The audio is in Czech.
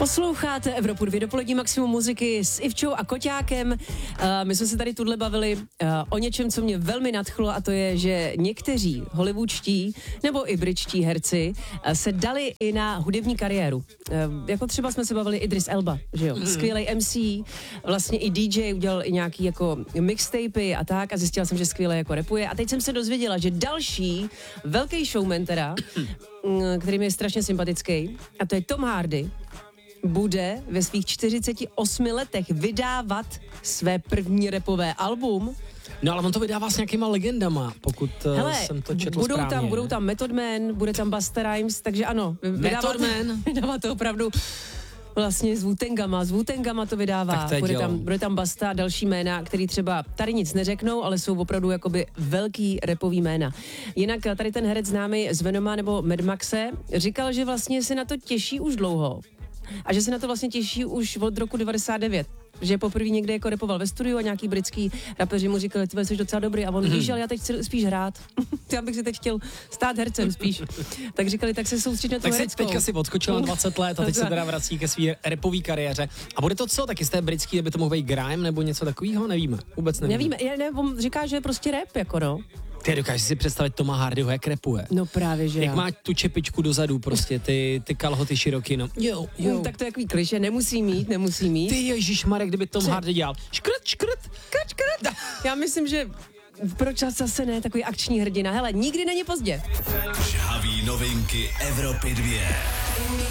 Posloucháte Evropu 2 dopolední maximum muziky s Ivčou a Koťákem. My jsme se tady tudle bavili o něčem, co mě velmi nadchlo, a to je, že někteří hollywoodští nebo i britští herci se dali i na hudební kariéru. Jako třeba jsme se bavili Idris Elba, že jo? Skvělej MC, vlastně i DJ, udělal i nějaký jako mixtapy a tak, a zjistila jsem, že skvěle jako rapuje. A teď jsem se dozvěděla, že další velký showman teda, který mi je strašně sympatický, a to je Tom Hardy, bude ve svých 48 letech vydávat své první rapové album. No ale on to vydává s nějakýma legendama, pokud jsem to četl správně. Budou tam Method Man, bude tam Busta Rhymes, takže ano. Vydává to opravdu vlastně s Wu-Tangama to vydává. Bude tam Busta a další jména, který třeba tady nic neřeknou, ale jsou opravdu jakoby velký rapový jména. Jinak tady ten herec známý z Venoma nebo Mad Maxe říkal, že vlastně se na to těší už dlouho. A že se na to vlastně těší už od roku 99. Že poprvé někde jako rapoval ve studiu a nějaký britský rapeři mu říkali, ty jsi docela dobrý, a on víš, ale já teď chci spíš hrát. Já bych si teď chtěl stát hercem spíš. Tak říkali, tak se soustředí na tu hereckou. Tak teďka si odskočil na 20 let a teď se teda vrací ke své rapové kariéře. A bude to co? Taky z té britský, aby to mohl být grime nebo něco takového? Nevíme. Vůbec nevíme. On říká, že je prostě rap, jako no. Ty dokážeš si představit Toma Hardyho, jak rapuje. No právě, že jak má tu čepičku dozadu, prostě ty kalhoty široký, no. Jo. Tak to je takový klišé, nemusí mít. Ty ježišmarek, kdyby Tom Hardy dělal škrt. Já myslím, že pro čas zase ne, takový akční hrdina. Hele, nikdy není pozdě. Žhavý novinky Evropy 2.